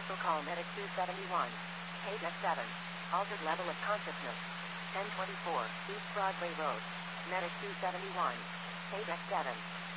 Also call Medic 271. Page F7. Altered level of consciousness. 1024, East Broadway Road. Medic 271. Page F7.